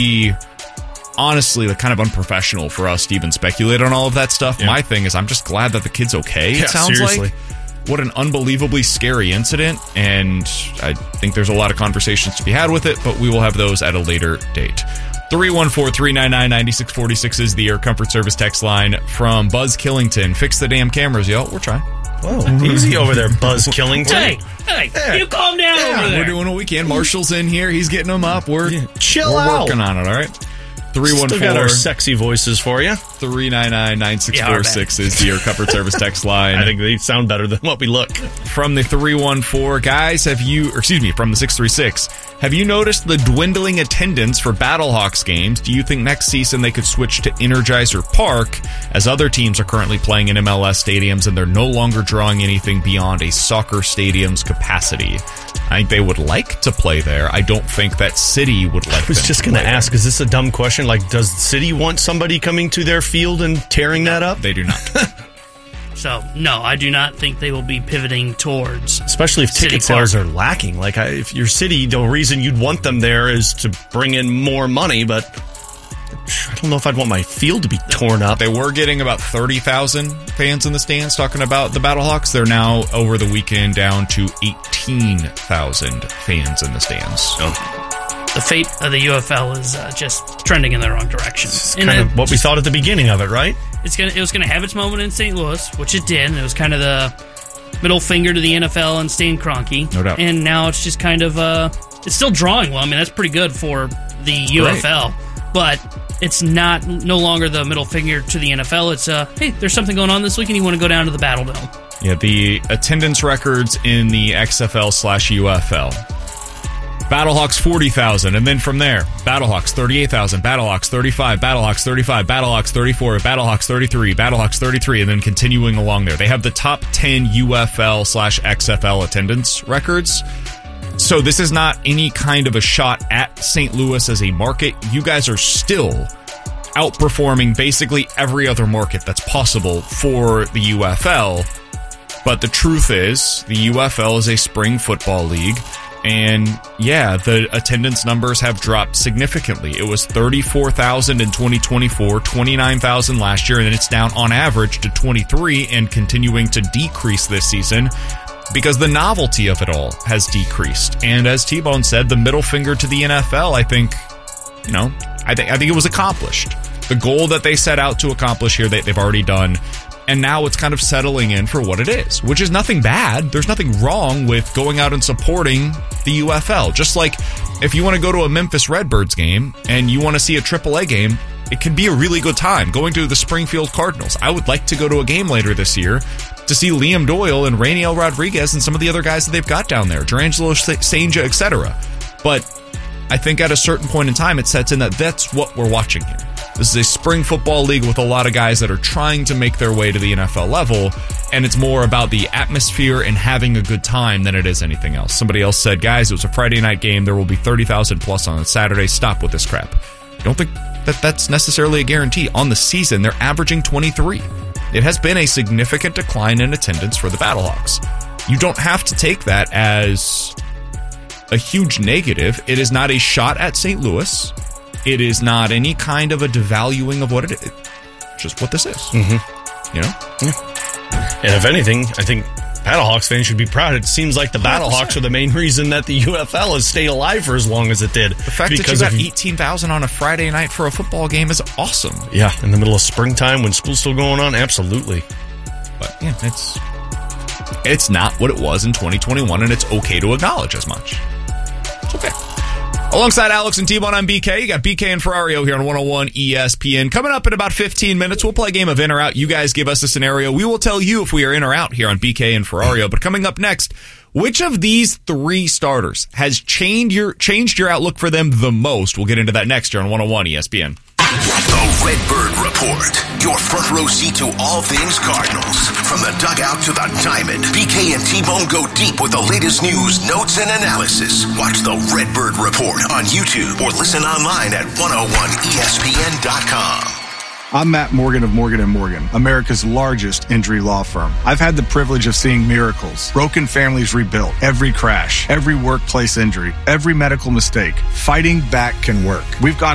honestly kind of unprofessional for us to even speculate on all of that stuff. Yeah. My thing is I'm just glad that the kid's okay, it sounds seriously. Like. What an unbelievably scary incident, and I think there's a lot of conversations to be had with it, but we will have those at a later date. 314-399-9646 is the Air Comfort Service text line from Buzz Killington. Fix the damn cameras, yo. We're trying. Whoa, easy over there, Buzz Killington. Hey, you calm down over there. We're doing what we can. Marshall's in here. He's getting them up. We're working on it, all right? 314. Still got our sexy voices for you. 399-9646 is the Air Comfort Service text line. I think they sound better than what we look. From the 314, guys, from the 636, have you noticed the dwindling attendance for Battlehawks games? Do you think next season they could switch to Energizer Park, as other teams are currently playing in MLS stadiums and they're no longer drawing anything beyond a soccer stadium's capacity? I think they would like to play there. I don't think that City would like them. I was just going to ask, is this a dumb question? Like, does City want somebody coming to their field and tearing that up? They do not. So, no, I do not think they will be pivoting towards especially if ticket sales are lacking. Like, if you're City, the reason you'd want them there is to bring in more money, but I don't know if I'd want my field to be torn up. They were getting about 30,000 fans in the stands talking about the Battlehawks. They're now, over the weekend, down to 18,000 fans in the stands. Oh. The fate of the UFL is just trending in the wrong direction. It's kind of what we thought at the beginning of it, right? It was going to have its moment in St. Louis, which it did. And it was kind of the middle finger to the NFL and Stan Kroenke. No doubt. And now it's just kind of, it's still drawing well. I mean, that's pretty good for the UFL. Great. But it's no longer the middle finger to the NFL. It's, hey, there's something going on this week and you want to go down to the Battle Dome. Yeah, the attendance records in the XFL/UFL. Battlehawks 40,000, and then from there, Battlehawks 38,000, Battlehawks 35, Battlehawks 35, Battlehawks 34, Battlehawks 33, Battlehawks 33, and then continuing along there. They have the top 10 UFL/XFL attendance records. So this is not any kind of a shot at St. Louis as a market. You guys are still outperforming basically every other market that's possible for the UFL. But the truth is, the UFL is a spring football league. And yeah, the attendance numbers have dropped significantly. It was 34,000 in 2024, 29,000 last year, and then it's down on average to 23 and continuing to decrease this season because the novelty of it all has decreased. And as T-Bone said, the middle finger to the NFL, I think it was accomplished. The goal that they set out to accomplish here, they've already done. And now it's kind of settling in for what it is, which is nothing bad. There's nothing wrong with going out and supporting the UFL. Just like if you want to go to a Memphis Redbirds game and you want to see a AAA game, it can be a really good time going to the Springfield Cardinals. I would like to go to a game later this year to see Liam Doyle and Rainiel Rodriguez and some of the other guys that they've got down there, Durangelo Sainja, etc. But I think at a certain point in time, it sets in that that's what we're watching here. This is a spring football league with a lot of guys that are trying to make their way to the NFL level, and it's more about the atmosphere and having a good time than it is anything else. Somebody else said, guys, it was a Friday night game. There will be 30,000 plus on a Saturday. Stop with this crap. I don't think that's necessarily a guarantee. On the season, they're averaging 23. It has been a significant decline in attendance for the Battlehawks. You don't have to take that as a huge negative. It is not a shot at St. Louis. It is not any kind of a devaluing of what it is. It's just what this is. Mm-hmm. You know? Yeah. And if anything, I think Battlehawks fans should be proud. It seems like the 100%. Battlehawks are the main reason that the UFL has stayed alive for as long as it did. The fact that you got 18,000 on a Friday night for a football game is awesome. Yeah, in the middle of springtime when school's still going on, absolutely. But yeah, it's not what it was in 2021, and it's okay to acknowledge as much. It's okay. Alongside Alex and T-Bone, I'm BK. You got BK and Ferrario here on 101 ESPN. Coming up in about 15 minutes, we'll play a game of in or out. You guys give us a scenario. We will tell you if we are in or out here on BK and Ferrario. But coming up next, which of these three starters has changed your outlook for them the most? We'll get into that next year on 101 ESPN. The Redbird Report, your front row seat to all things Cardinals. From the dugout to the diamond, BK and T-Bone go deep with the latest news, notes, and analysis. Watch the Redbird Report on YouTube or listen online at 101ESPN.com. I'm Matt Morgan of Morgan & Morgan, America's largest injury law firm. I've had the privilege of seeing miracles, broken families rebuilt, every crash, every workplace injury, every medical mistake. Fighting back can work. We've gone